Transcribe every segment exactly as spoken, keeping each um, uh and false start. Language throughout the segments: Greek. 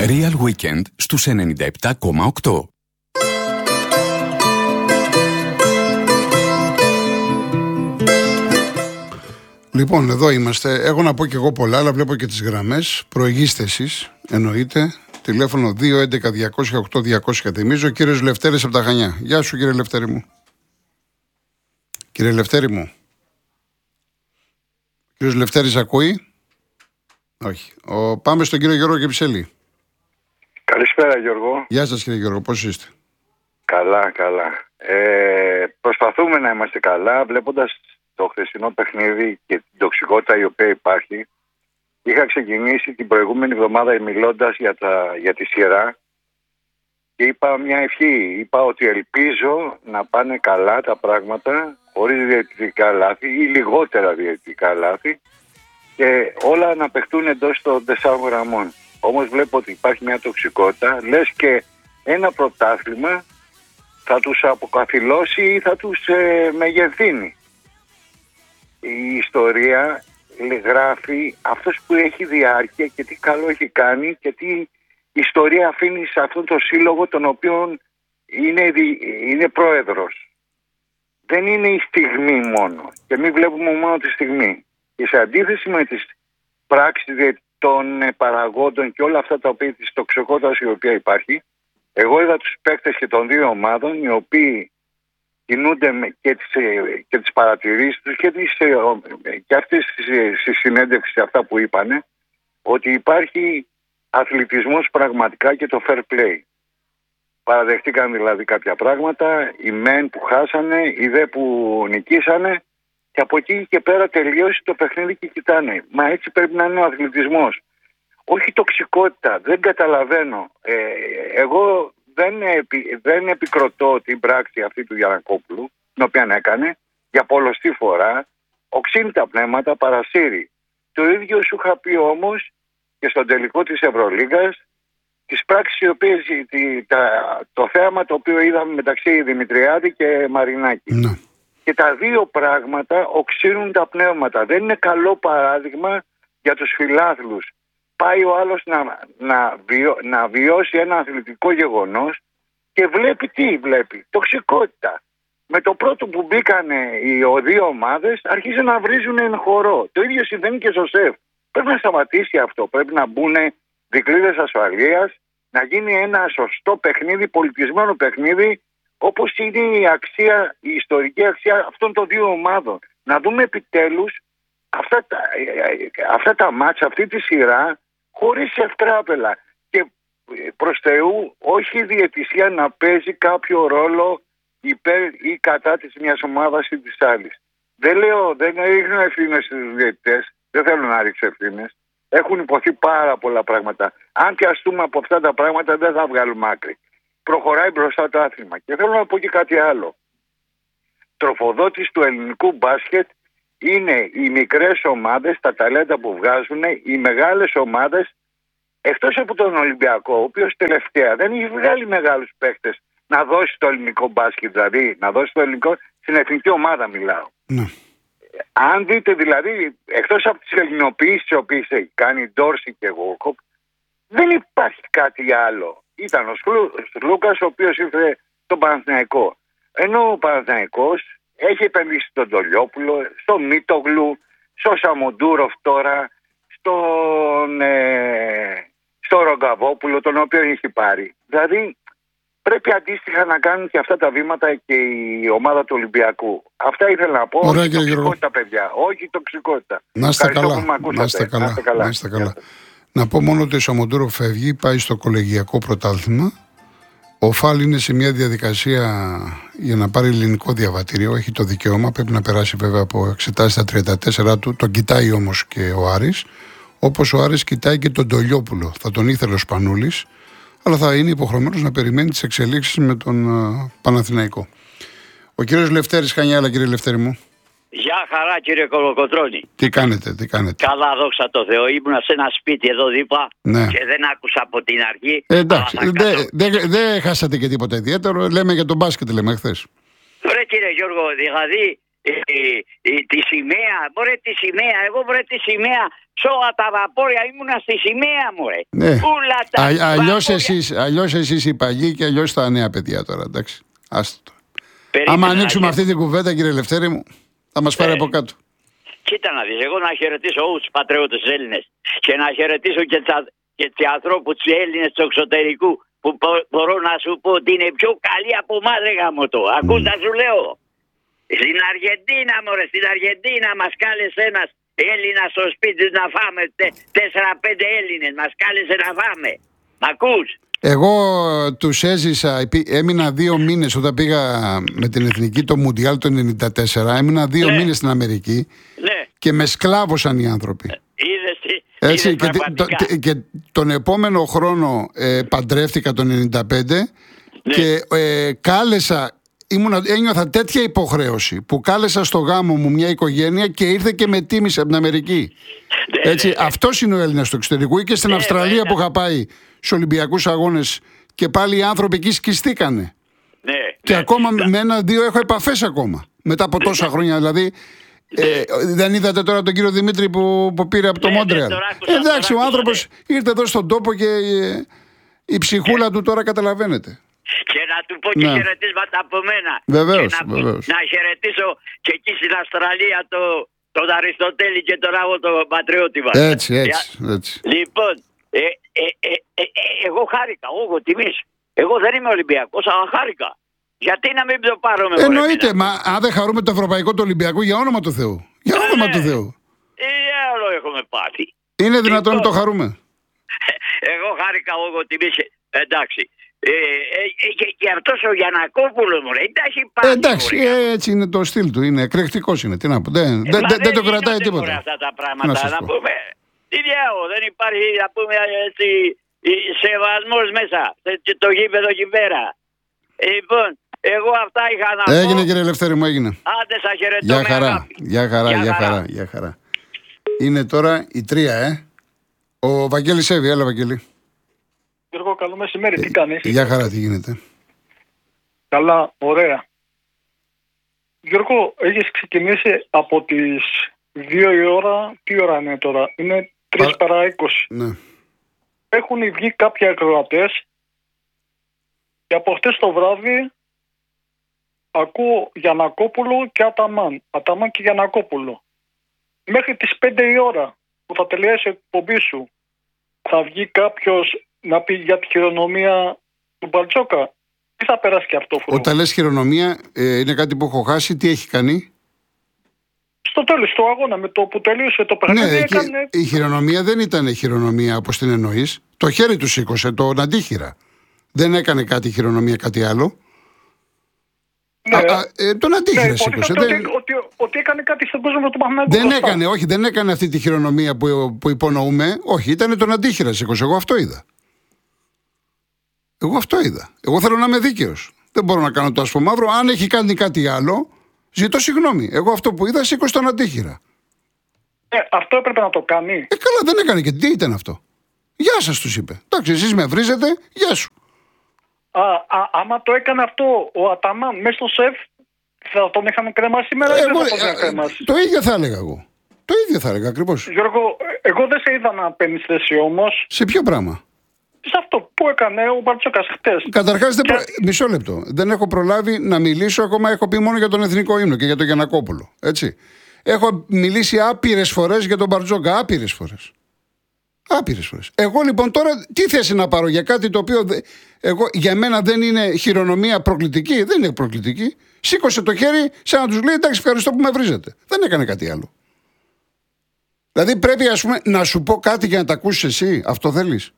Real Weekend στους ενενήντα επτά κόμμα οκτώ. Λοιπόν, εδώ είμαστε. Έχω να πω και εγώ πολλά, αλλά βλέπω και τις γραμμές. Προηγήστε εσείς, εννοείται. Τηλέφωνο δύο έντεκα διακόσια οκτώ διακόσια. Θυμίζω, ο κύριος Λευτέρης από τα Χανιά. Γεια σου, κύριε Λευτέρη μου. Κύριε Λευτέρη μου. Ο κύριος Λευτέρης ακούει? Όχι. Ο, πάμε στον κύριο Γιώργο Κυψέλη. Καλησπέρα, Γιώργο. Γεια σας, κύριε Γιώργο, πώς είστε? Καλά, καλά. Ε, προσπαθούμε να είμαστε καλά, βλέποντας το χθεσινό παιχνίδι και την τοξικότητα η οποία υπάρχει. Είχα ξεκινήσει την προηγούμενη εβδομάδα μιλώντας για, τα, για τη σειρά και είπα μια ευχή. Είπα ότι ελπίζω να πάνε καλά τα πράγματα, χωρίς διαιτητικά λάθη ή λιγότερα διαιτητικά λάθη, και όλα να παιχτούν εντός των τεσσάρων γραμμών. Όμως βλέπω ότι υπάρχει μια τοξικότητα, λες και ένα πρωτάθλημα θα τους αποκαθιλώσει ή θα τους ε, μεγεθύνει. Η ιστορία γράφει αυτός που έχει διάρκεια και τι καλό έχει κάνει και τι ιστορία αφήνει σε αυτόν τον σύλλογο τον οποίο είναι, είναι πρόεδρος. Δεν είναι η στιγμή μόνο και μην βλέπουμε μόνο τη στιγμή. Και σε αντίθεση με τις πράξεις των παραγόντων και όλα αυτά τα οποία της τοξικότητας η οποία υπάρχει, εγώ είδα τους παίκτες και των δύο ομάδων οι οποίοι κινούνται και τις, και τις παρατηρήσεις τους και, τις, και αυτές τις συνέντευξεις αυτά που είπανε, ότι υπάρχει αθλητισμός πραγματικά και το fair play. Παραδεχτήκαν δηλαδή κάποια πράγματα, οι μεν που χάσανε, οι δε που νικήσανε, και από εκεί και πέρα τελειώσει το παιχνίδι και κοιτάνε. Μα έτσι πρέπει να είναι ο αθλητισμός. Όχι τοξικότητα, δεν καταλαβαίνω. Ε, εγώ δεν, επι, δεν επικροτώ την πράξη αυτή του Γιαννακόπουλου, την οποία έκανε, για πολλοστή φορά, οξύνει τα πνεύματα, παρασύρει. Το ίδιο σου είχα πει όμως και στον τελικό της Ευρωλίγκας, τις πράξεις οι οποίες, τη, τα, το θέαμα το οποίο είδαμε μεταξύ Δημητριάδη και Μαρινάκη. Ναι. Και τα δύο πράγματα οξύνουν τα πνεύματα. Δεν είναι καλό παράδειγμα για τους φιλάθλους. Πάει ο άλλος να, να, βιώ, να βιώσει ένα αθλητικό γεγονός και βλέπει τι βλέπει. Τοξικότητα. Με το πρώτο που μπήκανε οι δύο ομάδες αρχίζουν να βρίζουν εν χορό. Το ίδιο συμβαίνει και στο ΣΕΦ. Πρέπει να σταματήσει αυτό. Πρέπει να μπουν δικλείδες ασφαλείας, να γίνει ένα σωστό παιχνίδι, πολιτισμένο παιχνίδι, όπως είναι η αξία, η ιστορική αξία αυτών των δύο ομάδων. Να δούμε επιτέλους αυτά τα, αυτά τα μάτσα, αυτή τη σειρά, χωρίς ευτράπελα. Και προς Θεού, όχι η διαιτησία να παίζει κάποιο ρόλο υπέρ ή κατά της μιας ομάδας ή της άλλης. Δεν λέω, δεν ρίχνω ευθύνες στους διαιτητές, δεν θέλω να ρίξω ευθύνες. Έχουν υποθεί πάρα πολλά πράγματα. Αν πιαστούμε από αυτά τα πράγματα, δεν θα βγάλουμε άκρη. Προχωράει μπροστά το άθλημα. Και θέλω να πω και κάτι άλλο. Τροφοδότης του ελληνικού μπάσκετ είναι οι μικρές ομάδες, τα ταλέντα που βγάζουν, οι μεγάλες ομάδες, εκτός από τον Ολυμπιακό, ο οποίος τελευταία δεν έχει βγάλει μεγάλους παίχτες να δώσει το ελληνικό μπάσκετ, δηλαδή να δώσει το ελληνικό, στην εθνική ομάδα μιλάω. Ναι. Αν δείτε δηλαδή, εκτός από τις ελληνοποιήσεις τις οποίες έχει κάνει Ντόρση και Γόκοπ, δεν υπάρχει κάτι άλλο. Ήταν ο Λούκας ο οποίος ήρθε στον Παναθηναϊκό. Ενώ ο Παναθηναϊκός έχει επενδύσει στον Τολιόπουλο, στον Μίτογλου, στον Σαμοντούροφ τώρα, στον ε, στο Ρογκαβόπουλο, τον οποίο έχει πάρει. Δηλαδή πρέπει αντίστοιχα να κάνουν και αυτά τα βήματα και η ομάδα του Ολυμπιακού. Αυτά ήθελα να πω. Ωραία, όχι τοξικότητα, παιδιά. Όχι τοξικότητα. Να είστε καλά. Να είστε καλά. Να είστε καλά. Να είστε καλά. Να πω μόνο ότι ο Σαμοντούρο φεύγει, πάει στο κολεγιακό πρωτάθλημα. Ο Φάλ είναι σε μια διαδικασία για να πάρει ελληνικό διαβατήριο. Έχει το δικαίωμα, πρέπει να περάσει βέβαια από εξετάσεις στα τριάντα τέσσερα του. Τον κοιτάει όμως και ο Άρης. Όπως ο Άρης κοιτάει και τον Τολιόπουλο. Θα τον ήθελε ο Σπανούλης, αλλά θα είναι υποχρεωμένος να περιμένει τις εξελίξεις με τον uh, Παναθηναϊκό. Ο κύριος Λευτέρης Χανιά, αλλά κύριε Λευτέρη μου. Γεια χαρά κύριε Κολοκοτρώνη. Τι κάνετε, τι κάνετε. Καλά, δόξα τω Θεώ. Ήμουνα σε ένα σπίτι εδώ δίπλα, ναι, και δεν άκουσα από την αρχή. Ε, εντάξει, δεν δε, δε, δε χάσατε και τίποτα ιδιαίτερο. Λέμε για τον μπάσκετ, λέμε χθες. Ωραία κύριε Γιώργο, δηλαδή ε, ε, τη σημαία, μωρέ τη σημαία, εγώ μωρέ τη σημαία, σε όλα τα βαπόρια ήμουνα στη σημαία μωρέ. Ναι. Ούλα τα Α, αλλιώς, εσείς, αλλιώς εσείς οι παλιοί και αλλιώς τα νέα παιδιά τώρα, εντάξει. Άστο. Άμα ανοίξουμε αυτή την κουβέντα, κύριε Λευτέρη μου, θα μας πάρει ε, από κάτω. Κοίτα να δεις, εγώ να χαιρετήσω όλους τους πατριώτες τους Έλληνες και να χαιρετήσω και, τσα, και τους ανθρώπους τους Έλληνες του εξωτερικού που μπορώ να σου πω ότι είναι πιο καλοί από εμάς, ρε γάμο το. Mm. Ακούς να σου λέω. Στην Αργεντίνα, μωρέ, στην Αργεντίνα μας κάλεσε ένας Έλληνας στο σπίτι να φάμε. Τέσσερα πέντε Έλληνες μας κάλεσε να φάμε. Μ' ακούς? Εγώ τους έζησα, έμεινα δύο μήνες όταν πήγα με την εθνική το Μουντιάλ το ενενήντα τέσσερα. Έμεινα δύο ναι. μήνες στην Αμερική ναι. και με σκλάβωσαν οι άνθρωποι. Είδες τι. Έτσι, και, το, και τον επόμενο χρόνο ε, παντρεύτηκα το ενενήντα πέντε ναι. και ε, κάλεσα, ήμουνα, ένιωθα τέτοια υποχρέωση που κάλεσα στο γάμο μου μια οικογένεια και ήρθε και με τίμησε από την Αμερική. Ναι, Έτσι, ναι, ναι. Αυτός είναι ο Έλληνας του εξωτερικού. Ή και στην ναι, Αυστραλία ναι. που είχα πάει στους Ολυμπιακούς Αγώνες και πάλι οι άνθρωποι εκεί σκιστήκανε. Ναι, και ναι, ακόμα ναι. με ένα-δύο έχω επαφές ακόμα. Μετά από τόσα ναι. χρόνια δηλαδή. Ε, δεν είδατε τώρα τον κύριο Δημήτρη που, που πήρε από το ναι, Μόντρεαλ. Ναι, εντάξει, ο άνθρωπος ναι. ήρθε εδώ στον τόπο και ε, η ψυχούλα ναι. του τώρα καταλαβαίνετε. Και να του πω και ναι. χαιρετίσματα από μένα. Βεβαίως, και να, βεβαίως. να χαιρετήσω και εκεί στην Αυστραλία το, τον Αριστοτέλη και τον Ράβο τον πατριώτη μας. Έτσι, έτσι, έτσι. Λοιπόν, ε, ε, ε, ε, ε, εγώ χάρηκα, εγώ τιμής. Εγώ δεν είμαι Ολυμπιακός, αλλά χάρηκα. Γιατί να μην το πάρουμε? Εννοείται, μα αν δεν χαρούμε το ευρωπαϊκό του Ολυμπιακού, για όνομα του Θεού. Για όνομα ε, του Θεού. Τι άλλο έχουμε πάθει. Είναι δυνατόν να το χαρούμε? Εγώ χάρηκα εγώ τιμής. Εντάξει. Ε, ε, ε, και, και αυτός ο Γιαννακόπουλος μου λέει, εντάξει πάθει. Εντάξει, ε, έτσι είναι το στυλ του. Είναι εκρηκτικός είναι. Τι να πω. Δεν, ε, δεν, δεν, δεν το κρατάει τίποτα. Αυτά τα πράγματα να, να πούμε. Τι διάω, δεν υπάρχει να πούμε έτσι σεβασμός μέσα. Το γήπεδο εκεί πέρα. Λοιπόν, εγώ αυτά είχα να πω. Έγινε κύριε Ελευθέρη μου, έγινε. Άντε σας χαιρετώ. Γεια χαρά, γεια χαρά, γεια χαρά, γεια χαρά. Είναι τώρα η τρία, ε. Ο Βαγγέλης Εύη, έλα Βαγγέλη. Γιώργο, καλό μεσημέρι, ε, τι κάνεις? Γεια χαρά, τι γίνεται? Καλά, ωραία. Γιώργο, έχεις ξεκινήσει από τις δύο η ώρα, τι ώρα είναι τώρα? Είναι τρεις παρά είκοσι. Ναι. Έχουν βγει κάποιοι ακροατές και από χτες το βράδυ ακούω Γιαννακόπουλο και Αταμάν. Αταμάν και Γιαννακόπουλο. Μέχρι τις πέντε η ώρα που θα τελειώσει η εκπομπή σου, θα βγει κάποιος να πει για τη χειρονομία του Μπαρτζόκα? Τι θα περάσει και αυτό? Φουρό? Όταν λες χειρονομία, ε, είναι κάτι που έχω χάσει. Τι έχει κάνει? Στο τέλος του αγώνα, με το που τελείωσε το παιχνίδι, ναι, έκανε... η χειρονομία δεν ήταν χειρονομία όπως την εννοείς. Το χέρι του σήκωσε, τον αντίχειρα. Δεν έκανε κάτι χειρονομία, κάτι άλλο. Ναι, α, α, ε, τον αντίχειρα ναι, σήκωσε. Ότι, δεν... ότι, ότι, ότι έκανε κάτι στον κόσμο του Παναθηναϊκού. Δεν μπροστά. έκανε, όχι, δεν έκανε αυτή τη χειρονομία που, που υπονοούμε. Όχι, ήταν τον αντίχειρα σήκωσε. Εγώ αυτό είδα. Εγώ αυτό είδα. Εγώ θέλω να είμαι δίκαιος. Δεν μπορώ να κάνω το άσπρο μαύρο. Αν έχει κάνει κάτι άλλο, ζητώ συγγνώμη. Εγώ αυτό που είδα σήκωσε τον αντίχειρα. Ε, αυτό έπρεπε να το κάνει. Ε, καλά, δεν έκανε και τι ήταν αυτό? Γεια σας τους είπε. Εντάξει, εσείς με βρίζετε, γεια σου. Α, α, άμα το έκανε αυτό ο Αταμάν μέσα στο σεφ, θα τον είχαν κρεμάσει σήμερα ή δεν θα τον είχαν κρεμάσει? Το ίδιο θα έλεγα εγώ. Το ίδιο θα έλεγα ακριβώς. Γιώργο, εγώ δεν σε είδα να παίρνεις θέση όμως. Σε ποιο πράγμα? Σε αυτό που έκανε ο Μπαρτσόκας χτες. Καταρχάς, δεν προ... μισό λεπτό. Δεν έχω προλάβει να μιλήσω. Ακόμα έχω πει μόνο για τον εθνικό ύμνο και για τον Γιαννακόπουλο. Έτσι. Έχω μιλήσει άπειρες φορές για τον Μπαρτζόκα. Άπειρες φορές. Άπειρες φορές. Εγώ λοιπόν τώρα τι θέση να πάρω για κάτι το οποίο δε... εγώ, για μένα δεν είναι χειρονομία προκλητική? Δεν είναι προκλητική. Σήκωσε το χέρι σαν να τους λέει εντάξει, ευχαριστώ που με βρίζετε. Δεν έκανε κάτι άλλο. Δηλαδή πρέπει, ας πούμε, να σου πω κάτι για να τα ακούσεις εσύ. Αυτό θέλεις?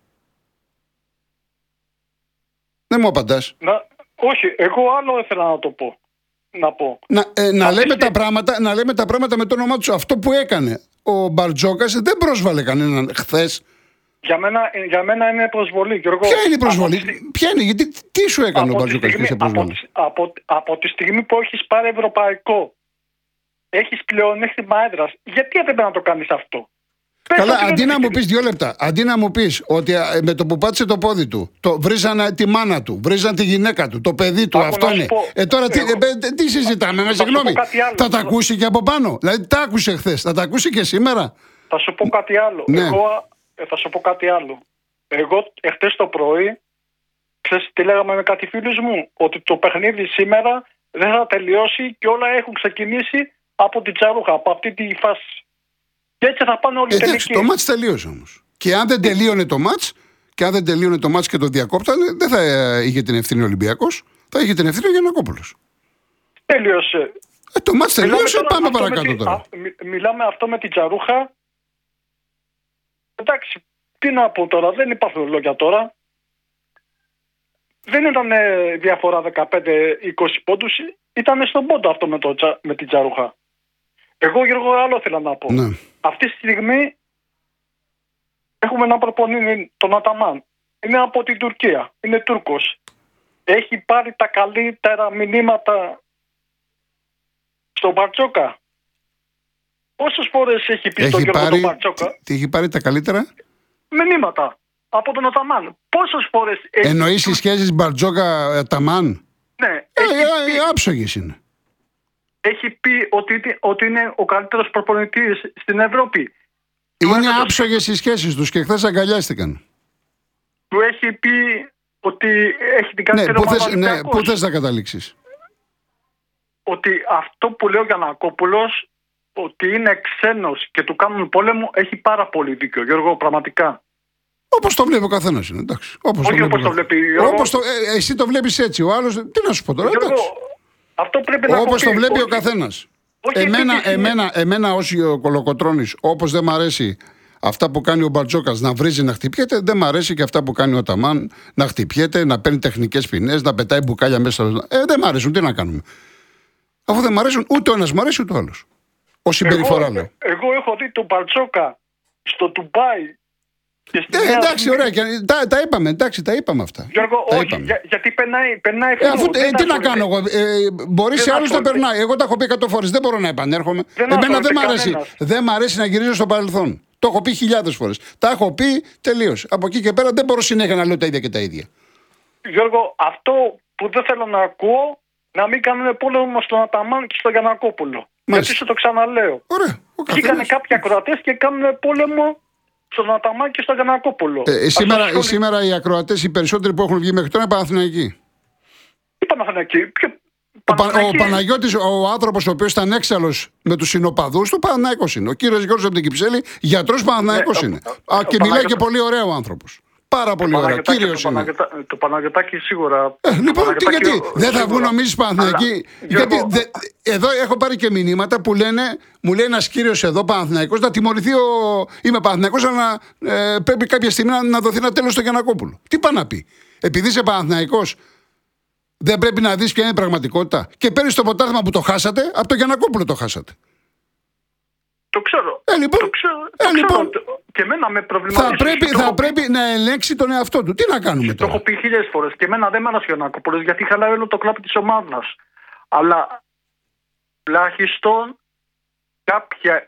Δεν μου απαντάς. Να, όχι, εγώ άλλο ήθελα να το πω. Να, πω. να, ε, να, λέμε τα πράγματα, να λέμε τα πράγματα με το όνομά του. Αυτό που έκανε ο Μπαρτζόκας δεν πρόσβαλε κανέναν χθες. Για μένα, για μένα είναι προσβολή, Γιώργο. Ποια είναι η προσβολή? Από... Ποια είναι, γιατί τι σου έκανε ο Μπαρτζόκας και σε προσβολή? Από, από, από τη στιγμή που έχεις πάρει ευρωπαϊκό, έχεις πλεονέκτημα έδρας, γιατί έπρεπε να το κάνεις αυτό? Καλά, αντί να μου πεις δύο λεπτά, αντί να μου πεις ότι α, με το που πάτησε το πόδι του, το, βρίζανε τη μάνα του, βρίζανε τη γυναίκα του, το παιδί του, Άκου αυτό να σου είναι. πω, Ε, τώρα τι, εγώ- ε, τι συζητάμε, με Θα σου συγγνώμη. πω κάτι άλλο. Θα τα ακούσει και από πάνω. Δηλαδή, τα άκουσε χθες, θα τα ακούσει και σήμερα. Θα σου πω κάτι άλλο. Ναι. Εγώ ε, θα σου πω κάτι άλλο. Εγώ εχθές το πρωί, ξέρεις τι λέγαμε με κάτι φίλους μου, ότι το παιχνίδι σήμερα δεν θα τελειώσει και όλα έχουν ξεκινήσει από την Τσαρούχα, από αυτή τη φάση. Και έτσι θα πάνε όλοι οι Εντάξει, τελικοί. το μάτς τελείωσε όμως. Και αν δεν τελείωνε το μάτς, και αν δεν τελείωνε το μάτς και το διακόπτανε, δεν θα ε, είχε την ευθύνη ο Ολυμπιακός, θα είχε την ευθύνη ο Γιαννακόπουλος. Τέλειωσε. Ε, το μάτς Μιλάμε τελείωσε, τώρα πάμε αυτό με παρακάτω τη- τώρα. α, μι- μιλάμε αυτό με την Τσαρούχα. Εντάξει, τι να πω τώρα, δεν υπάρχουν λόγια τώρα. Δεν ήταν ε, διαφορά δεκαπέντε είκοσι πόντους, ήταν στον πόντο αυτό με, το, Τσα- με την Τσαρούχα. Εγώ, Γιώργο, άλλο θέλω να πω. Ναι. Αυτή τη στιγμή έχουμε ένα προπονητή, τον Αταμάν. Είναι από την Τουρκία, είναι Τούρκος. Έχει πάρει τα καλύτερα μηνύματα στον Μπαρτζόκα. Πόσες φορές έχει πει στον Έχει Γιώργο τον πάρει, Μπαρτζόκα τι έχει πάρει τα καλύτερα. μηνύματα από τον Αταμάν. Πόσες φορές έχει... Εννοείς οι σχέσεις Μπαρτζόκα-Ταμάν. Ναι, Ε, έχει, ε, πει, ε, άψογες είναι. έχει πει ότι, ότι είναι ο καλύτερος προπονητής στην Ευρώπη. Είναι Μάλιστα, άψογες οι σχέσεις τους και χθες αγκαλιάστηκαν. Του έχει πει ότι έχει την Ναι, καλύτερη πού ομάδα θες, ναι, Ολυμπιακός. πού θες να καταλήξεις. Ότι αυτό που λέει ο Γιαννακόπουλος, ότι είναι ξένος και του κάνουν πόλεμο, έχει πάρα πολύ δίκιο, Γιώργο, πραγματικά. Όπως το βλέπει ο καθένας είναι, εντάξει. Όπως Όχι όπως το ο βλέπει, καθένας. Γιώργο. Όπως το, ε, εσύ το βλέπεις έτσι, ο άλλος, τι να σου πω τώρα, εντάξει. Γιώργο, αυτό πρέπει να Όπως πω το και- βλέπει ο όχι- καθένας. όχι Εμένα, επίκριση. εμένα, εμένα ως ο Κολοκοτρώνης, όπως δεν μ' αρέσει αυτά που κάνει ο Μπαρτζόκας να βρίζει, να χτυπιέται, δεν μ' αρέσει και αυτά που κάνει ο Ταμάν να χτυπιέται, να παίρνει τεχνικές ποινές, να πετάει μπουκάλια μέσα. Ε, δεν μ' αρέσουν, τι να κάνουμε. Αφού δεν μ' αρέσουν, ούτε ο ένας μ' αρέσει ούτε ο άλλος. Ως συμπεριφορά εγώ, λέω. εγώ έχω δει τον Μπαρτζόκα στο Ντουμπάι και στη Ε, Νέα εντάξει, Δημήτρη. ωραία, και τα, τα είπαμε, εντάξει, τα είπαμε αυτά. Γιώργο, τα όχι, είπαμε. για- γιατί περνάει, περνάει Ε, αφού, φλού, ε, δεν τι να ασχολείται. κάνω εγώ, ε, μπορεί σε Δεν άλλους να ασχολείται. περνάει. Εγώ τα έχω πει εκατό φορές, δεν μπορώ να επανέρχομαι. Δεν Εμένα δεν ασχολείται μ' αρέσει. κανένας. Δεν μ' αρέσει να γυρίζω στο παρελθόν. Το έχω πει χιλιάδες φορές. Τα έχω πει, τελείωσε. Από εκεί και πέρα δεν μπορώ συνέχεια να λέω τα ίδια και τα ίδια. Γιώργο, αυτό που δεν θέλω να ακούω, να μην κάνουν πόλεμο στον Αταμάν και στον Γιαννακόπουλο. Γιατί σου το ξαναλέω. Ωραία. Ο Βγήκανε καθένας. κάποιοι ακροατές και κάνουν πόλεμο στον Αταμάν και στον Γιαννακόπουλο. Ε, ε, σήμερα, Ας ασχολη- σήμερα οι ακροατές, οι περισσότεροι που έχουν βγει μέχρι τώρα είναι Παναθηναϊκοί. Τι Παναθηναϊκή, ποιο- Ο, Πα, ο Παναθηναϊκή. Παναγιώτης, ο άνθρωπος ο οποίος ήταν έξαλλος με τους συνοπαδούς του, Παναθηναϊκός είναι. Ο κύριος Γιώργος από την Κυψέλη, γιατρός Παναθηναϊκός Ναι, είναι. ο- Α, ο και μιλάει Παναγιώτα- και πολύ ωραίο ο άνθρωπος. Πάρα πολύ ωραίο. Παναγιωτάκη, Κύριος το, είναι. Παναγιωτα- το Παναγιωτάκη σίγουρα. Ε, λοιπόν, τι, Παναγιωτάκη, γιατί ο- δεν θα σίγουρα. βγουν νομίζεις Παναθηναϊκοί. Αλλά, Γιατί Γιώργο, δε- εδώ έχω πάρει και μηνύματα που λένε, μου λέει ένας κύριος εδώ Παναθηναϊκός να τιμωρηθεί ο. Είμαι Παναθηναϊκός, αλλά ε, πρέπει κάποια στιγμή να, να δοθεί ένα τέλος στο Γιαννακόπουλο. Τι πάει να πει. Επειδή είσαι Παναθηναϊκός, δεν πρέπει να δεις ποια είναι η πραγματικότητα. Και παίρνεις το ποτάθλημα που το χάσατε, από το Γιαννακόπουλο το χάσατε. Το ξέρω. Ε, λοιπόν. Το ξέρω. Ε, το λοιπόν. ξέρω. Και εμένα με προβληματίζει. Θα πρέπει, Το θα έχω- πρέπει να ελέγξει τον εαυτό του. Τι να κάνουμε Το έχω τώρα. πει χίλιες φορές. Και εμένα δεν μ' άρεσε ο Γιαννακόπουλος γιατί χαλάει όλο το κλάπι της ομάδας. Αλλά τουλάχιστον κάποια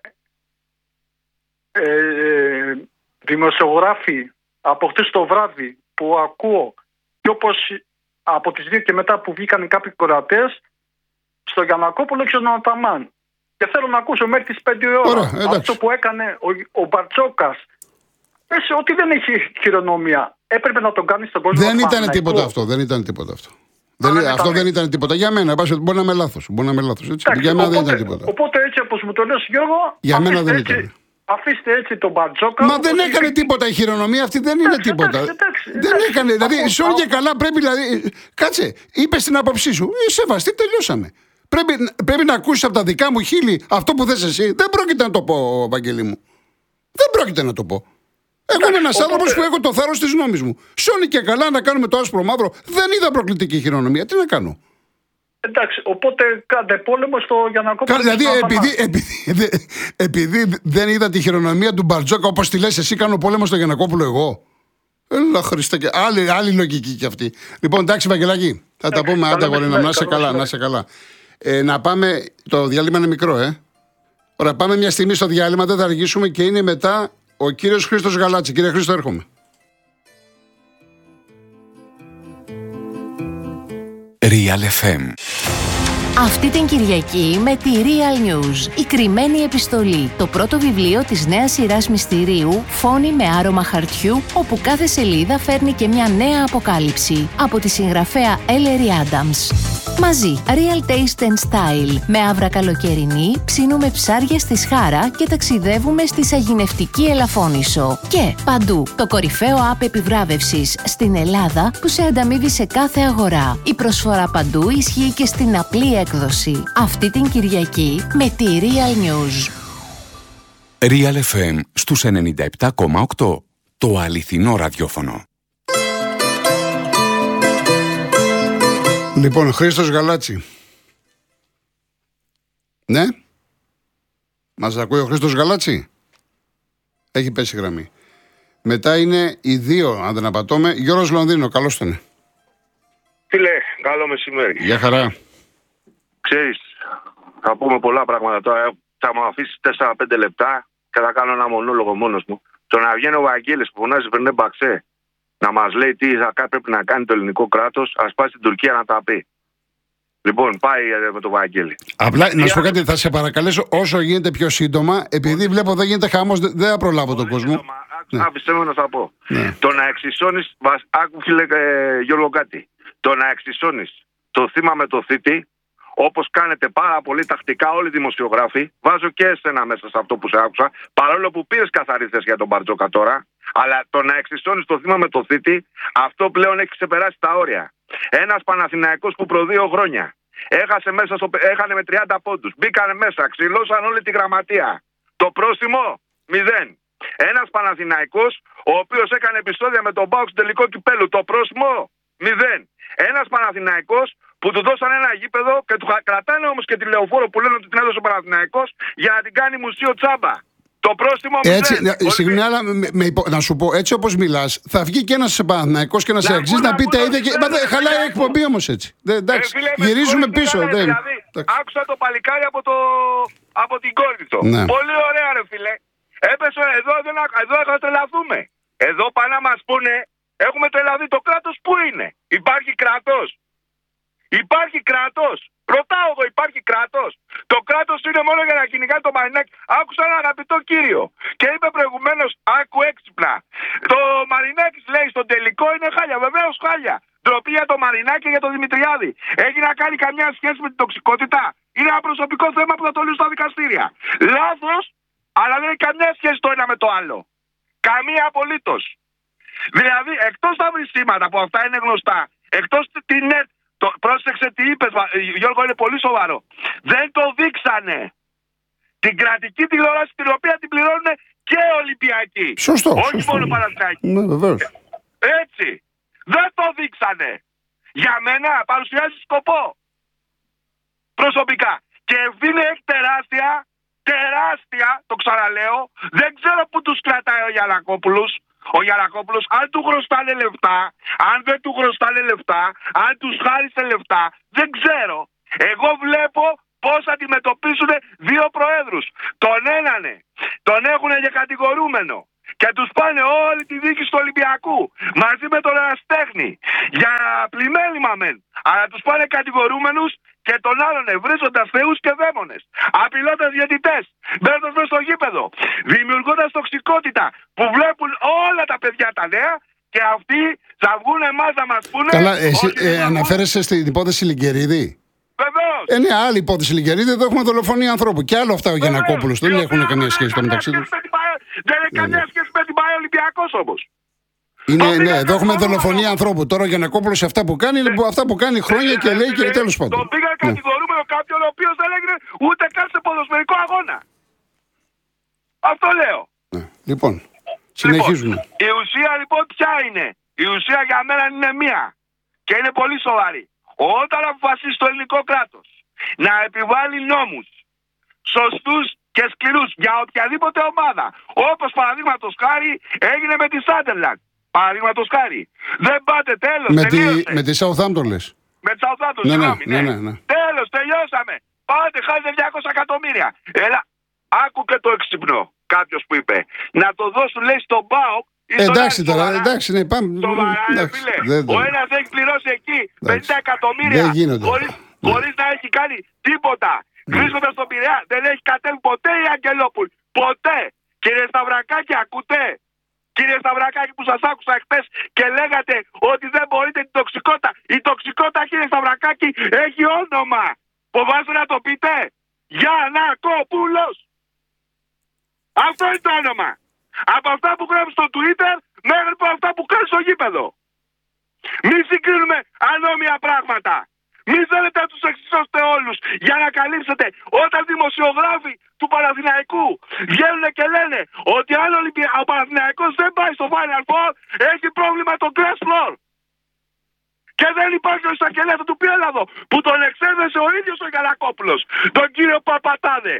ε, δημοσιογράφοι από χτες το βράδυ που ακούω και όπως από τις δύο και μετά που βγήκαν κάποιοι κορατές στο Γιαννακόπουλο και στον Αταμάν. Και θέλω να ακούσω μέχρι τις πέντε η ώρα. Ωραία, εντάξει. Αυτό που έκανε ο, ο Μπαρτσόκας. Πες ότι δεν έχει χειρονομία. Έπρεπε να τον κάνει στον κόσμο. Δεν του ήταν Παναθηναϊκού. τίποτα αυτό. Δεν ήταν τίποτα αυτό. Δεν, δεν αυτό ήταν. δεν ήταν τίποτα. Για μένα, πάση, μπορεί να είμαι λάθος. Μπορεί να είμαι λάθος. Έτσι. Εντάξει, Για μένα δεν οπότε, ήταν τίποτα. Οπότε έτσι όπως μου το λες Γιώργο, Για μένα αφήστε δεν έτσι, ήταν. αφήστε έτσι τον Μπαρτζόκα. Μα δεν όπως έκανε είπε- τίποτα. Η χειρονομία αυτή δεν είναι Εντάξει, τίποτα. εντάξει, εντάξει, Δεν εντάξει. έκανε. Δηλαδή, Από- σε όλη και από- καλά πρέπει. Δηλαδή, κάτσε, είπε την άποψή σου. Ε, σεβαστή, τελειώσαμε. Πρέπει, πρέπει να ακούσει από τα δικά μου χείλη αυτό που θες εσύ. Δεν πρόκειται να το πω, Βαγγέλη μου. Δεν πρόκειται να το πω. Εγώ είμαι ένα οπότε- άνθρωπο που έχω το θάρρος της νόμης μου. Σώνει και καλά να κάνουμε το άσπρο μαύρο. Δεν είδα προκλητική χειρονομία. Τι να κάνω. Εντάξει, οπότε κάντε πόλεμο στο Γιαννακόπουλο. Κα- Δηλαδή, και στον επειδή, Αταμάν. επειδή, δε- επειδή δεν είδα τη χειρονομία του Μπαρτζόκα όπως τη λες εσύ, κάνω πόλεμο στο Γιαννακόπουλο εγώ. Έλα Χριστέ, και άλλη, άλλη λογική κι αυτή. Λοιπόν, εντάξει, Βαγγελάκη, θα τα Εντάξει, πούμε. καλό Άντα, γορίνα, μεσημέρι, να είσαι καλό καλά, μεσημέρι. να είσαι καλά. Ε, να πάμε. Το διάλειμμα είναι μικρό, ε. Ωραία, πάμε μια στιγμή στο διάλειμμα, δεν θα αργήσουμε και είναι μετά Ο κύριος Χρήστος Γαλάτση. Κύριε Χρήστο, έρχομαι. Real εφ εμ. Αυτή την Κυριακή με τη Real News, η κρυμμένη επιστολή, το πρώτο βιβλίο της νέας σειράς μυστηρίου «Φόνοι με άρωμα χαρτιού», όπου κάθε σελίδα φέρνει και μια νέα αποκάλυψη, από τη συγγραφέα Ellery Adams. Μαζί, Real Taste and Style, με άβρα καλοκαιρινή, ψήνουμε ψάρια στη Σχάρα και ταξιδεύουμε στη σαγηνευτική Ελαφώνησο. Και παντού, το κορυφαίο app επιβράβευσης στην Ελλάδα που σε ανταμείβει σε κάθε αγορά. Η προσφορά παντού ισχύει και στην απλή έκδοση. Αυτή την Κυριακή με τη Real News. Real εφ εμ στους ενενήντα επτά κόμμα οκτώ. Το αληθινό ραδιόφωνο. Λοιπόν, Χρήστος Γαλάτση. Ναι. Μας ακούει ο Χρήστος Γαλάτση. Έχει πέσει γραμμή. Μετά είναι οι δύο, αν δεν απατώμε. Γιώργος Λονδίνο, καλώς τον. Φίλε, καλό μεσημέρι. Γεια χαρά. Ξέρεις, θα πούμε πολλά πράγματα τώρα. Θα μου αφήσεις τέσσερα πέντε λεπτά και θα κάνω ένα μονόλογο μόνος μου. Το να βγαίνει ο Βαγγέλης που φωνάζει Βερνέ Μπαξέ να μας λέει τι θα πρέπει να κάνει το ελληνικό κράτος, ας πάει στην Τουρκία να τα πει. Λοιπόν, πάει με τον Βαγγέλη. Απλά να σου πω κάτι, θα σε παρακαλέσω όσο γίνεται πιο σύντομα, επειδή βλέπω δεν γίνεται χαμός, δεν θα προλάβω τον κόσμο. Άφησε με να θα πω. Ναι. Το να εξισώνεις, άκου φίλε ε, Γιώργο κάτι, το να εξισώνεις το θύμα με το θήτη, όπως κάνετε πάρα πολύ τακτικά όλοι οι δημοσιογράφοι, βάζω και εσένα μέσα σε αυτό που σε άκουσα, παρόλο που πήρες καθαρή θέση για τον Μπαρτζόκα τώρα, αλλά το να εξισώνεις το θύμα με το θήτη, αυτό πλέον έχει ξεπεράσει τα όρια. Ένας Παναθηναϊκός που προ δύο χρόνια έχασε μέσα στο, έχανε με τριάντα πόντους, μπήκανε μέσα, ξυλώσαν όλη τη γραμματεία. Το πρόστιμο, μηδέν. Ένας Παναθηναϊκός, ο οποίος έκανε επεισόδια με τον ΠΑΟΚ στο τελικό κυπέλου, το πρόστιμο, μηδέν. Ένας Παναθηναϊκός που του δώσαν ένα γήπεδο και του κρατάνε όμως και τη λεωφόρο που λένε ότι την έδωσε ο Παναθηναϊκός για να την κάνει μουσείο τσάμπα. Το πρόστιμο μηδέν. Έτσι, συγγνώμη, με, με, να σου πω, έτσι όπως μιλάς, θα βγει και ένας Παναθηναϊκός και ένας Αεξής να, να πει τα ίδια. Και... Μα, χαλάει η εκπομπή όμως έτσι. Δεν, εντάξει, ε, φίλε, γυρίζουμε πίσω. Δεν... Δηλαδή, άκουσα το παλικάρι από, το, από την Κόρνηθο. Ναι. Πολύ ωραία, ρε φίλε. Έπεσε εδώ, εδώ, εδώ θα τρελαθούμε. Εδώ πάνε να μας πούνε, έχουμε τρελαθεί, το κράτος πού είναι? Υπάρχει κράτος? Υπάρχει κράτος? Ρωτάω εγώ, υπάρχει κράτος? Το κράτος είναι μόνο για να κυνηγάει το Μαρινάκι. Άκουσα ένα αγαπητό κύριο και είπε προηγουμένως, άκου έξυπνα, το Μαρινάκι λέει στο τελικό είναι χάλια. Βεβαίως χάλια. Ντροπή για το Μαρινάκι και για τον Δημητριάδη. Έχει να κάνει καμιά σχέση με την τοξικότητα? Είναι ένα προσωπικό θέμα που θα το λύσουν στα δικαστήρια. Λάθος, αλλά δεν έχει καμιά σχέση το ένα με το άλλο. Καμία απολύτως. Δηλαδή, εκτός τα βρισίματα που αυτά είναι γνωστά, εκτός την ΕΡΤ, το, πρόσεξε τι είπες, Γιώργο, είναι πολύ σοβαρό. Δεν το δείξανε. Την κρατική τηλεόραση την οποία την πληρώνουν και Ολυμπιακοί. Σωστό. Όχι σωστό. μόνο Παναθηναϊκοί. Ναι, βεβαίως. Έτσι. Δεν το δείξανε. Για μένα παρουσιάζει σκοπό. Προσωπικά. Και ευθύνη έχει τεράστια, τεράστια, το ξαναλέω, δεν ξέρω που τους κρατάει ο Γιαννακόπουλος. Ο Γιαννακόπουλος, αν του χρωστάνε λεφτά, αν δεν του χρωστάνε λεφτά, αν τους χάρισε λεφτά, δεν ξέρω. Εγώ βλέπω πώς αντιμετωπίζουν δύο προέδρους. Τον ένανε, τον έχουν για κατηγορούμενο και τους πάνε όλη τη δίκη του Ολυμπιακού μαζί με τον Εραστέχνη για πλημέλημα μεν, αλλά τους πάνε κατηγορούμενους και τον άλλον βρίζοντας θεούς και δαίμονες, απειλώντας διαιτητές, μπαίνοντας μέσα στο γήπεδο, δημιουργώντας τοξικότητα που βλέπουν όλα τα παιδιά τα νέα και αυτοί θα βγουν εμάς να μας πούνε. Καλά, εσύ ε, αναφέρεσαι στην υπόθεση Λιγκερίδη. Βεβαίως. Ε, ναι, άλλη υπόθεση Λιγκερίδη, εδώ έχουμε δολοφονία ανθρώπου. Και άλλο αυτά ο Γιαννακόπουλος. Δεν έχουν καμία σχέση τώρα μεταξύ τους. Δεν έχει καμία σχέση με την ΠΑΕ Ολυμπιακός όμως. Είναι, ναι, εδώ έχουμε δολοφονία ανθρώπου. Τώρα ο Γιαννακόπουλος αυτά που κάνει είναι αυτά που κάνει χρόνια και λέει και τέλος πάντων. Τον πήγα κατηγορούμενο κάποιον ο οποίος δεν έγινε ούτε καν σε ποδοσφαιρικό αγώνα. Αυτό λέω. Ναι. Λοιπόν, συνεχίζουμε. Λοιπόν, η ουσία λοιπόν ποια είναι? Η ουσία για μένα είναι μία και είναι πολύ σοβαρή. Όταν αποφασίσει το ελληνικό κράτος να επιβάλλει νόμους σωστούς και σκληρούς για οποιαδήποτε ομάδα, όπως παραδείγματος χάρη έγινε με τη Σάντερλαντ, παραδείγματος χάρη, δεν πάτε, τέλος, με τελείωσε. Τη, με τη Southampton λες? Με τη Southampton, ναι, συγγνώμη, ναι, ναι. ναι, ναι. Τέλος, τελειώσαμε. Πάτε, χάστε διακόσια εκατομμύρια. Έλα, άκου και το εξυπνό. κάποιος που είπε. Να το δώσουν, λέει, στον ΠΑΟΚ. Ε, εντάξει τώρα, εντάξει, ναι, πάμε. Σοβαρά, εντάξει, φίλε. δεν το... Ο ένας έχει πληρώσει εκεί πενήντα εκατομμύρια χωρίς, ναι. χωρίς να έχει κάνει τίποτα. Ναι. Βρίσκοντας στον Πειραιά δεν έχει κατέβει ποτέ η Αγγελόπουλ. Ποτέ. Κύριε Σταυρακάκη, ακούτε? Κύριε Σταυρακάκη, που σας άκουσα χτες και λέγατε ότι δεν μπορείτε την τοξικότητα. Η τοξικότητα, κύριε Σταυρακάκη, έχει όνομα. Φοβάστε να το πείτε? Γιαννακόπουλος. Αυτό είναι το όνομα. Από αυτά που γράφει στο Twitter μέχρι από αυτά που κάνει στο γήπεδο. Μην συγκρίνουμε ανώμια πράγματα. Μην θέλετε να τους εξισώσετε όλους για να καλύψετε. Όταν δημοσιογράφοι του Παναθηναϊκού βγαίνουν και λένε ότι αν ο Παναθηναϊκός δεν πάει στο Final Four, έχει πρόβλημα το Glass Floor. Και δεν υπάρχει ο εισαγγελέας του Πιέλαδο που τον εξέδεσε ο ίδιος ο Γιαννακόπουλος, τον κύριο Παπατάδε.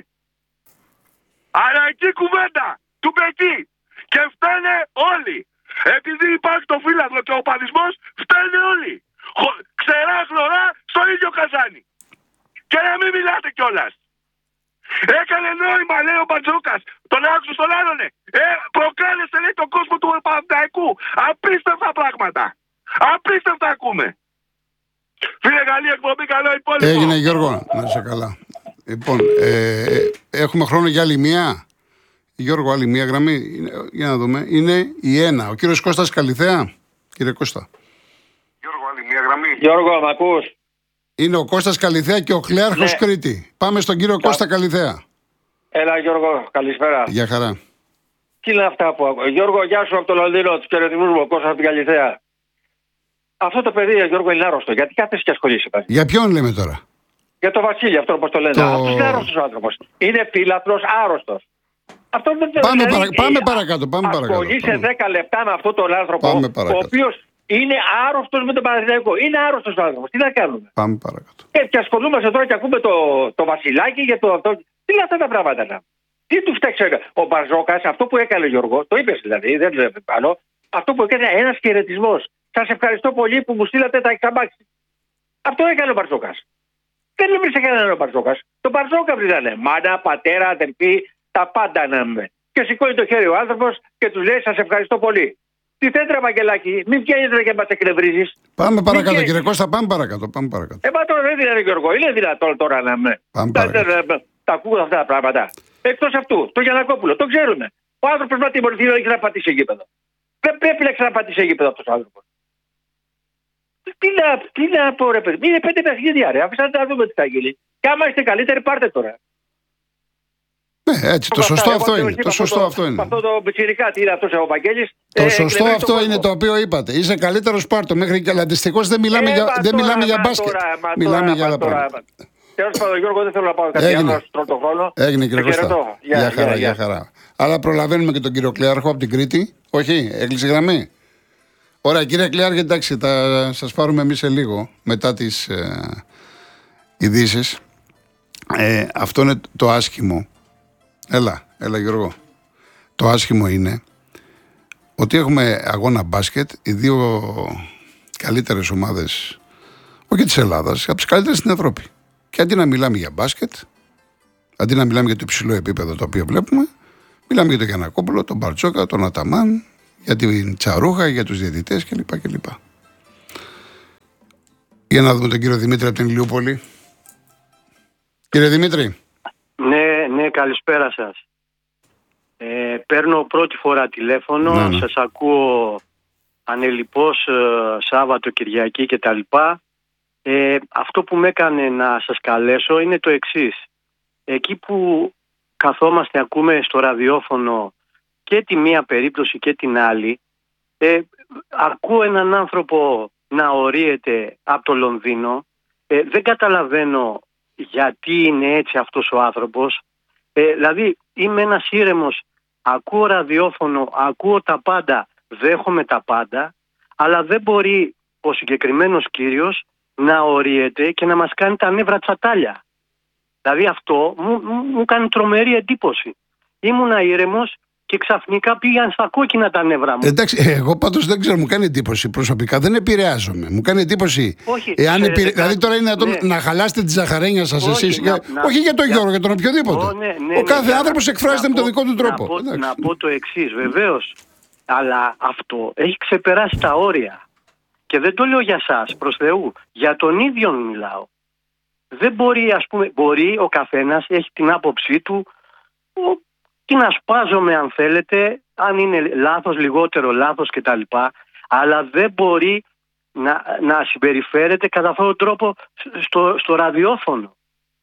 Αλλά εκεί κουβέντα του Μπεκί. Και φταίνε όλοι. Επειδή υπάρχει το φύλαδο και ο παδισμός, φταίνε όλοι. Ξερά χλωρά στο ίδιο καζάνι. Και να μην μιλάτε κιόλας. Έκανε νόημα, λέει ο Μπατζόκας. Τον άκουσε στον άλλονε. Ε, προκάλεσε, λέει, τον κόσμο του Παναθηναϊκού. Απίστευτα πράγματα. Απίστευτα ακούμε. Φίλε, καλή εκπομπή, καλό υπόλοιπο. Έγινε, Γιώργο, να είσαι καλά. Λοιπόν, ε, έχουμε χρόνο για άλλη μία. Γιώργο, άλλη μία γραμμή. Για να δούμε. Είναι η ένα. Ο κύριος Κώστας Καλιθέα. Κύριε Κώστα. Γιώργο, άλλη μία γραμμή. Γιώργο, μ' ακούς? Είναι ο Κώστας Καλιθέα και ο Κλέαρχος ναι. Κρήτη. Πάμε στον κύριο Κα... Κώστα Καλιθέα. Έλα, Γιώργο, καλησπέρα. Γεια χαρά. Τι είναι αυτά που ακούω? Γιώργο, γεια σου από το Λονδίνο, του χαιρετισμούς μου, ο Κώστας από την Καλιθέα. Αυτό το παιδί, Γιώργο, είναι άρρωστο. Γιατί κάθεσαι και ασχολείσαι? Πάλι. Για ποιον λέμε τώρα? Για τον Βασίλη, αυτό όπως το λένε. Το... Αυτός είναι άρρωστος άνθρωπος. Είναι φύλαθρος, άρρωστος. Αυτό δεν πάμε, δηλαδή, παρα... πάμε παρακάτω. Πάμε παρακάτω. Ασχολείσαι δέκα λεπτά με αυτόν τον άνθρωπο, ο οποίος είναι άρρωστος με τον Παναθηναϊκό. Είναι άρρωστος ο άνθρωπος. Τι να κάνουμε? Πάμε παρακάτω. Και, και ασχολούμαστε τώρα και ακούμε το, το Βασιλάκι για το αυτό. Τι είναι αυτά τα πράγματα να. Τι του φταίξε ο Μπαρζόκας, αυτό που έκανε, Γιώργο, το είπες δηλαδή, δεν λέω πάνω. Αυτό που έκανε, ένας χαιρετισμός. Σας ευχαριστώ πολύ που μου στείλατε τα εξαμπάξι. Αυτό έκανε ο Μπαρζόκας. Δεν έβρισε κανέναν ο Μπαρζόκας. Το Μπαρζόκα βρήκανε. Μάνα, πατέρα, αδερφή, τα πάντα να είμαι. Και σηκώνει το χέρι ο άνθρωπος και τους λέει: σας ευχαριστώ πολύ. Τι θέτρα, Βαγγελάκη, μην βγαίνετε και μας εκνευρίζεις. Πάμε παρακάτω, κύριε Κώστα, πάμε παρακάτω. Πάμε παρακάτω. Ε, μα τώρα δεν είναι, Γιώργο, είναι δυνατόν τώρα να με. Πάμε παρακάτω. Τα, τα ακούω αυτά τα πράγματα. Εκτός αυτού, το Γιαννακόπουλο, το ξέρουμε. Ο άνθρωπος να τιμωρηθεί να έχει να πατήσει γήπεδο. Δεν πρέπει να ξαναπατήσει γήπεδο αυτός ο άνθρωπος. Τι να, τι να πω, ρε παιδί, είναι πέντε παιχνίδια, ρε. Αφήστε να δούμε τι θα γίνει. Και άμα είστε καλύτεροι, πάρτε τώρα. Ναι, έτσι, το σωστό αυτό είναι. Το σωστό αυτό είναι. Αυτό το πιτσιρικά, τι είναι αυτός ο Βαγγέλης. Το σωστό αυτό είναι το οποίο είπατε. Είσαι καλύτερος, πάρτο. Μέχρι και αντιστοιχώς δεν μιλάμε για μπάσκετ. Μιλάμε για άλλα πράγματα. Τέλος πάντων, Γιώργο, δεν θέλω να πάω κάτι άλλο στον πρώτο χρόνο. Έγινε, κύριε Κώστα. Γεια χαρά, γεια χαρά. Αλλά προλαβαίνουμε και τον κύριο Κλέαρχο από την Κρήτη. Όχι, έκλεισε γραμμή. Ωραία, κύριε Κλέαρχε, εντάξει, θα σας πάρουμε εμείς σε λίγο μετά τις ε, ειδήσεις. Ε, αυτό είναι το άσχημο. Έλα, έλα Γιώργο. Το άσχημο είναι ότι έχουμε αγώνα μπάσκετ, οι δύο καλύτερες ομάδες, όχι της Ελλάδας, από τις καλύτερες στην Ευρώπη. Και αντί να μιλάμε για μπάσκετ, αντί να μιλάμε για το υψηλό επίπεδο το οποίο βλέπουμε, μιλάμε για τον Γιαννακόπουλο, τον Μπαρτζόκα, τον Αταμάν, για την Τσαρούχα, για τους διαιτητές κλπ. κλπ. Για να δούμε τον κύριο Δημήτρη από την Ηλιούπολη. Κύριε Δημήτρη. Ναι, ναι, καλησπέρα σας. Ε, παίρνω πρώτη φορά τηλέφωνο, ναι, ναι. Σας ακούω ανελιπώς ε, Σάββατο, Κυριακή κτλ. Ε, αυτό που με έκανε να σας καλέσω είναι το εξής. Εκεί που καθόμαστε, ακούμε στο ραδιόφωνο και τη μία περίπτωση και την άλλη, ε, ακούω έναν άνθρωπο να ορίεται από το Λονδίνο, ε, δεν καταλαβαίνω γιατί είναι έτσι αυτός ο άνθρωπος. Ε, δηλαδή είμαι ένας ήρεμος, ακούω ραδιόφωνο, ακούω τα πάντα, δέχομαι τα πάντα, αλλά δεν μπορεί ο συγκεκριμένος κύριος να ορίεται και να μας κάνει τα νεύρα τσατάλια. Δηλαδή αυτό μου, μου, μου κάνει τρομερή εντύπωση. Ήμουνα ήρεμος και ξαφνικά πήγαν στα κόκκινα τα νεύρα μου. Εντάξει, εγώ πάντως δεν ξέρω, μου κάνει εντύπωση προσωπικά, δεν επηρεάζομαι. Μου κάνει εντύπωση. Όχι, εάν ξέρετε, επηρε... Δηλαδή τώρα είναι ναι. να χαλάσετε τη ζαχαρένια σας εσείς. να, για... να, όχι για τον να, Γιώργο, για τον οποιοδήποτε. Ό, ναι, ναι, Ο κάθε ναι, άνθρωπος να, εκφράζεται να με τον πω, δικό του τρόπο. Να πω, να πω το εξής, βεβαίως. Αλλά αυτό έχει ξεπεράσει τα όρια. Και δεν το λέω για σας, προς Θεού. Για τον ίδιο μιλάω. Δεν μπορεί, ας πούμε, μπορεί ο καθένας, έχει την άποψή του, ο, την ασπάζομαι αν θέλετε, αν είναι λάθος, λιγότερο λάθος κτλ. Αλλά δεν μπορεί να, να συμπεριφέρεται κατά αυτόν τον τρόπο στο, στο ραδιόφωνο.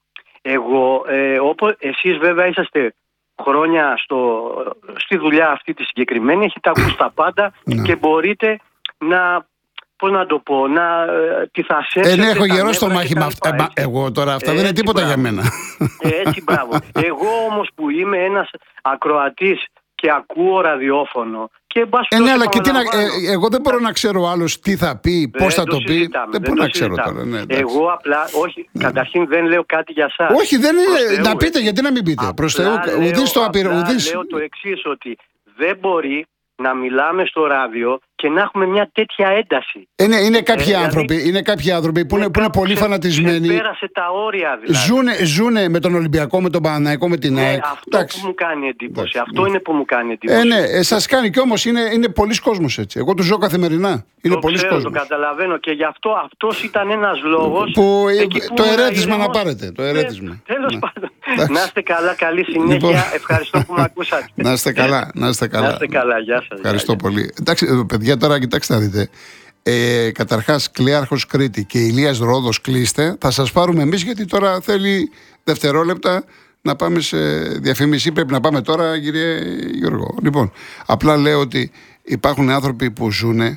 Εγώ, ε, όπως εσείς βέβαια είσαστε χρόνια στο, στη δουλειά αυτή τη συγκεκριμένη, έχετε ακούσει τα πάντα και μπορείτε να... Πώς να το πω, να τι θα σέψετε. Δεν έχω γερό στο μάχημα αυτά. Ε, εγώ τώρα αυτά ε, δεν είναι τίποτα μπράβο. Για μένα. Ε, έτσι, μπράβο. Εγώ όμως που είμαι ένας ακροατής και ακούω ραδιόφωνο. Και ε, ναι, αλλά και τι να, ε, εγώ δεν μπορώ να ξέρω άλλος τι θα πει, πώς θα το, το πει. Δεν, δεν μπορώ να ξέρω τώρα. Ναι, εγώ απλά, όχι, ναι. Καταρχήν δεν λέω κάτι για σας. Όχι, δεν είναι. Να πείτε, γιατί να μην πείτε. Προς Θεού, ουδής το απειρό. Λέω το εξής, ότι δεν μπορεί να μιλάμε στο ράδιο και να έχουμε μια τέτοια ένταση. Είναι, είναι, κάποιοι, ε, άνθρωποι, δηλαδή, είναι κάποιοι άνθρωποι που είναι, που είναι πολύ φανατισμένοι. Πέρασε τα όρια δηλαδή. Ζούνε, ζούνε με τον Ολυμπιακό, με τον Παναθηναϊκό, με την ΑΕΚ. Ναι, αυτό Εντάξει. που μου κάνει εντύπωση. Εντάξει. Αυτό είναι που μου κάνει εντύπωση. Ε, ναι, ε, σας κάνει κι όμως είναι, είναι πολλοί κόσμος έτσι. Εγώ του ζω καθημερινά. Είναι πολλοί κόσμος. Το καταλαβαίνω και γι' αυτό αυτός ήταν ένας λόγος. Που, που το ερέτημα να πάρετε. Το ερέτημα. Τέλος πάντων. Να είστε καλά, καλή συνέχεια. Ευχαριστώ που με ακούσατε. Να είστε καλά, να είστε καλά. Να είστε καλά, γεια σας. Ευχαριστώ πολύ. Εντάξει, παιδιά, τώρα κοιτάξτε να δείτε. Ε, καταρχάς, Κλέαρχος Κρήτη και Ηλίας Ρόδος κλείστε. Θα σας πάρουμε εμείς, γιατί τώρα θέλει δευτερόλεπτα να πάμε σε διαφήμιση. Πρέπει να πάμε τώρα, κύριε Γιώργο. Λοιπόν, απλά λέω ότι υπάρχουν άνθρωποι που ζουν ε,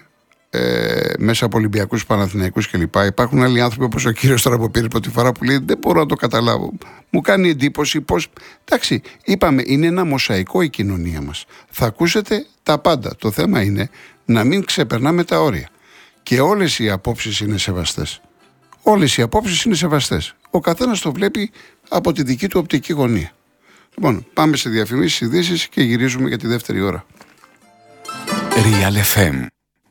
μέσα από Ολυμπιακούς, Παναθηναϊκούς κλπ. Υπάρχουν άλλοι άνθρωποι όπως ο κύριος τώρα που πήρε πρώτη φορά που λέει δεν μπορώ να το καταλάβω. Μου κάνει εντύπωση πως. Εντάξει, είπαμε, είναι ένα μοσαϊκό η κοινωνία μας. Θα ακούσετε τα πάντα. Το θέμα είναι να μην ξεπερνάμε τα όρια. Και όλες οι απόψεις είναι σεβαστές. Όλες οι απόψεις είναι σεβαστές. Ο καθένας το βλέπει από τη δική του οπτική γωνία. Λοιπόν, πάμε σε διαφημίσεις, ειδήσεις και γυρίζουμε για τη δεύτερη ώρα. Real εφ εμ.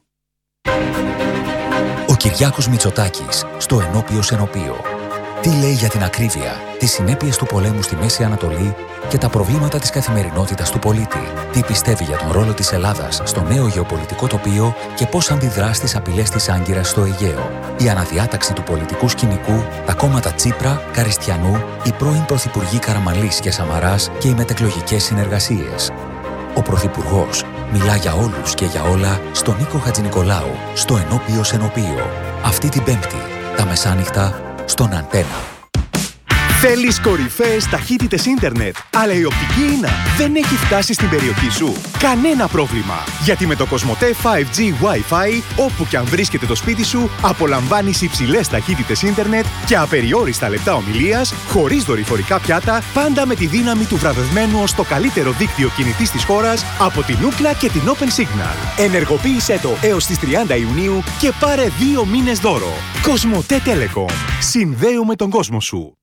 Ο Κυριάκος Μητσοτάκης στο Ενώπιος Ενωπείο. Τι λέει για την ακρίβεια, τις συνέπειες του πολέμου στη Μέση Ανατολή και τα προβλήματα της καθημερινότητας του πολίτη. Τι πιστεύει για τον ρόλο της Ελλάδας στο νέο γεωπολιτικό τοπίο και πώς αντιδρά στις απειλές της Άγκυρας στο Αιγαίο. Η αναδιάταξη του πολιτικού σκηνικού, τα κόμματα Τσίπρα, Καριστιανού, οι πρώην πρωθυπουργοί Καραμανλής και Σαμαράς και οι μετεκλογικές συνεργασίες. Ο Πρωθυπουργός μιλά για όλους και για όλα στον Νίκο Χατζηνικολάου, στο Ενώπιος Ενωπείο. Αυτή την Πέμπτη, τα μεσάνυχτα, στον Αντένα. Θέλεις κορυφαίες ταχύτητες ίντερνετ, αλλά η οπτική ίνα δεν έχει φτάσει στην περιοχή σου? Κανένα πρόβλημα, γιατί με το Κοσμοτέ φάιβ τζι Wi-Fi, όπου και αν βρίσκεται το σπίτι σου, απολαμβάνεις υψηλές ταχύτητες ίντερνετ και απεριόριστα λεπτά ομιλίας, χωρίς δορυφορικά πιάτα, πάντα με τη δύναμη του βραβευμένου ως το καλύτερο δίκτυο κινητής της χώρας από την Ookla και την Open Signal. Ενεργοποίησέ το έως τις τριάντα Ιουνίου και πάρε δύο μήνες δώρο. Κοσμοτέ Telecom. Συνδέουμε τον κόσμο σου.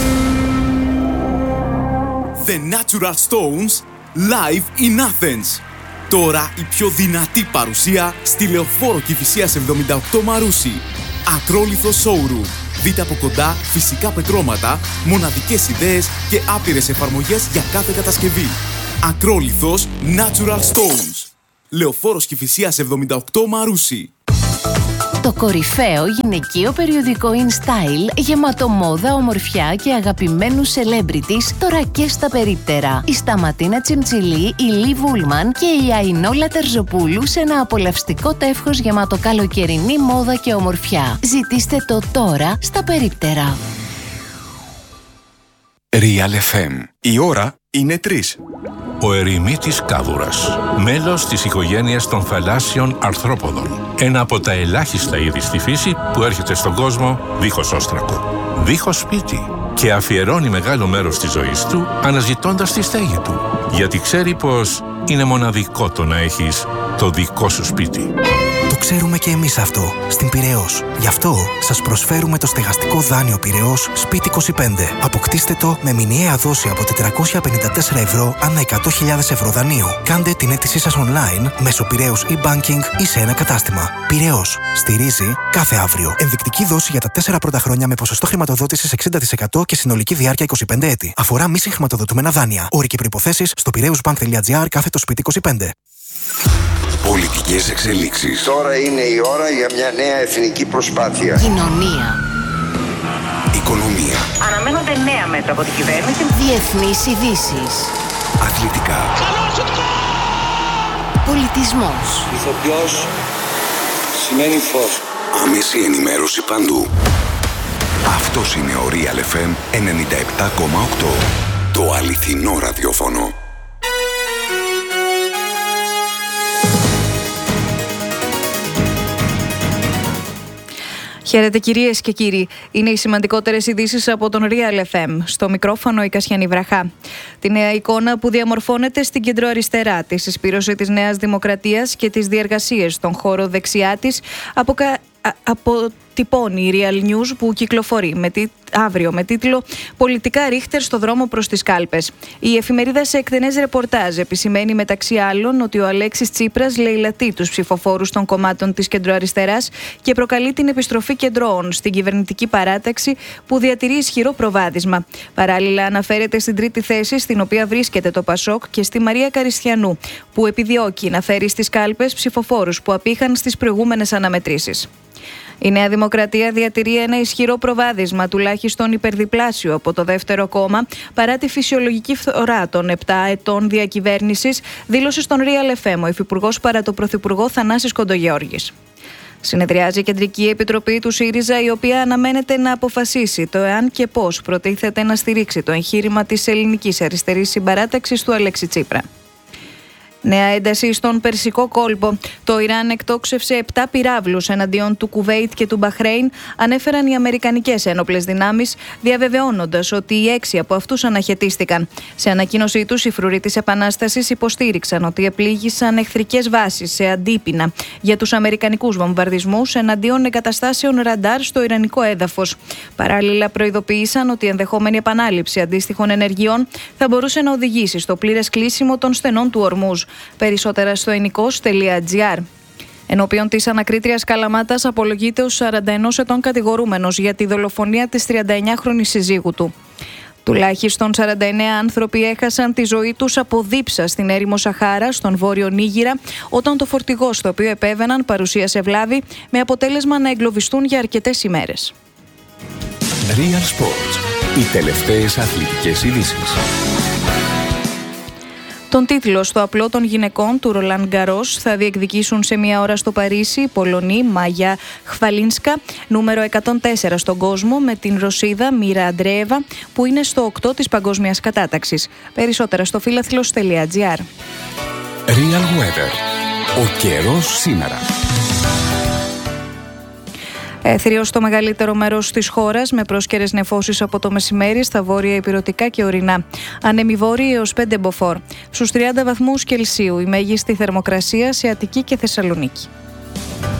The Natural Stones live in Athens. Τώρα η πιο δυνατή παρουσία στη Λεωφόρο Κηφισίας εβδομήντα οκτώ Μαρούσι. Ακρόλιθο showroom. Δείτε από κοντά φυσικά πετρώματα, μοναδικές ιδέες και άπειρες εφαρμογές για κάθε κατασκευή. Ακρόλιθος Natural Stones. Λεωφόρος Κηφισίας εβδομήντα οκτώ Μαρούσι. Το κορυφαίο γυναικείο περιοδικό InStyle, γεμάτο μόδα, ομορφιά και αγαπημένους celebrities, τώρα και στα περίπτερα. Η Σταματίνα Τσιμτσιλή, η Λι Βούλμαν και η Αϊνόλα Τερζοπούλου σε ένα απολαυστικό τεύχος γεμάτο καλοκαιρινή μόδα και ομορφιά. Ζητήστε το τώρα στα περίπτερα. Real εφ εμ. Η ώρα είναι τρεις. Ο ερημίτης κάδουρας, μέλος της οικογένειας των θαλάσσιων αρθρόποδων. Ένα από τα ελάχιστα είδη στη φύση που έρχεται στον κόσμο δίχως όστρακο, δίχως σπίτι και αφιερώνει μεγάλο μέρος της ζωής του αναζητώντας τη στέγη του. Γιατί ξέρει πως είναι μοναδικό το να έχεις το δικό σου σπίτι. Το ξέρουμε και εμείς αυτό στην Πειραιώς. Γι' αυτό σας προσφέρουμε το στεγαστικό δάνειο Πειραιώς Σπίτι είκοσι πέντε. Αποκτήστε το με μηνιαία δόση από τετρακόσια πενήντα τέσσερα ευρώ ανά εκατό χιλιάδες ευρώ δανείου. Κάντε την αίτησή σας online μέσω Πειραιώς e-banking ή σε ένα κατάστημα. Πειραιώς. Στηρίζει κάθε αύριο. Ενδεικτική δόση για τα τέσσερα πρώτα χρόνια με ποσοστό χρηματοδότησης εξήντα τοις εκατό και συνολική διάρκεια είκοσι πέντε έτη. Αφορά μη συγχρηματοδοτούμενα δάνεια. Όροι και προϋποθέσεις στο πειραιώσbank.gr κάθετο σπίτι είκοσι πέντε. Πολιτικές εξελίξεις. Τώρα είναι η ώρα για μια νέα εθνική προσπάθεια. Κοινωνία. Οικονομία. Αναμένονται νέα μέτρα από την κυβέρνηση. Διεθνείς ειδήσεις. Αθλητικά. Πολιτισμός. Ηθοποιός σημαίνει φως. Άμεση ενημέρωση παντού. Αυτός είναι ο Real εφ εμ ενενήντα επτά κόμμα οκτώ. Το αληθινό ραδιόφωνο. Χαίρετε κυρίες και κύριοι. Είναι οι σημαντικότερες ειδήσεις από τον Real εφ εμ. Στο μικρόφωνο η Κασιανή Βραχά. Τη νέα εικόνα που διαμορφώνεται στην κεντροαριστερά, τη συσπήρωση της Νέας Δημοκρατίας και τις διεργασίες στον χώρο δεξιά της αποκα... αποτυπώνει η Real News που κυκλοφορεί με τι... αύριο με τίτλο «Πολιτικά ρίχτερ στο δρόμο προς τις κάλπες». Η εφημερίδα σε εκτενές ρεπορτάζ επισημαίνει μεταξύ άλλων ότι ο Αλέξης Τσίπρας λαιλατεί τους ψηφοφόρους των κομμάτων της κεντροαριστεράς και προκαλεί την επιστροφή κεντρώων στην κυβερνητική παράταξη που διατηρεί ισχυρό προβάδισμα. Παράλληλα αναφέρεται στην τρίτη θέση στην οποία βρίσκεται το Πασόκ και στη Μαρία Καριστιανού που επιδιώκει να φέρει στις κάλπες ψηφοφόρους που απήχαν στις προηγούμενες αναμετρήσεις. Η Νέα Δημοκρατία διατηρεί ένα ισχυρό προβάδισμα, τουλάχιστον υπερδιπλάσιο από το δεύτερο κόμμα, παρά τη φυσιολογική φθορά των επτά ετών διακυβέρνησης, δήλωσε στον Real εφ εμ ο Υφυπουργός παρά το Πρωθυπουργό Θανάσης Κοντογιώργης. Συνεδριάζει η Κεντρική Επιτροπή του ΣΥΡΙΖΑ, η οποία αναμένεται να αποφασίσει το εάν και πώς προτίθεται να στηρίξει το εγχείρημα της ελληνικής αριστερής συμπαράταξης του Αλέξη Τσίπρα. Νέα ένταση στον Περσικό κόλπο. Το Ιράν εκτόξευσε επτά πυράβλους εναντίον του Κουβέιτ και του Μπαχρέιν, ανέφεραν οι αμερικανικές ένοπλες δυνάμεις, διαβεβαιώνοντας ότι οι έξι από αυτούς αναχαιτίστηκαν. Σε ανακοίνωσή τους, οι φρουροί της Επανάστασης υποστήριξαν ότι επλήγησαν εχθρικές βάσεις σε αντίπεινα για τους αμερικανικούς βομβαρδισμούς εναντίον εγκαταστάσεων ραντάρ στο ιρανικό έδαφος. Παράλληλα, προειδοποίησαν ότι η ενδεχόμενη επανάληψη αντίστοιχων ενεργειών θα μπορούσε να οδηγήσει στο πλήρες κλείσιμο των στενών του Ορμούζ. Περισσότερα στο ενικός τελεία τζι άρ. Ενώπιον της ανακρίτριας Καλαμάτας απολογείται ως σαράντα ένα ετών κατηγορούμενος για τη δολοφονία της τριανταεννιάχρονης συζύγου του. Τουλάχιστον σαράντα εννέα άνθρωποι έχασαν τη ζωή τους από δίψα στην έρημο Σαχάρα, στον βόρειο Νίγηρα, όταν το φορτηγό στο οποίο επέβαιναν παρουσίασε βλάβη, με αποτέλεσμα να εγκλωβιστούν για αρκετές ημέρες. Real Sports. Οι τελευταίες αθλητικές ειδήσεις. Τον τίτλο στο απλό των γυναικών του Ρολάν Γκαρός θα διεκδικήσουν σε μία ώρα στο Παρίσι οι Πολωνοί Μάγια Χβαλίνσκα, νούμερο εκατόν τέσσερα στον κόσμο, με την Ρωσίδα Μίρα Αντρέεβα, που είναι στο οκτώ της παγκόσμιας κατάταξης. Περισσότερα στο φίλαθλος τελεία τζι άρ. Real Weather. Ο καιρός σήμερα. Έθριο στο μεγαλύτερο μέρος της χώρας, με πρόσκαιρες νεφώσεις από το μεσημέρι στα βόρεια ηπειρωτικά και ορεινά. Ανέμοι βόρειοι έως πέντε μποφόρ. Στους τριάντα βαθμούς Κελσίου η μέγιστη θερμοκρασία σε Αττική και Θεσσαλονίκη.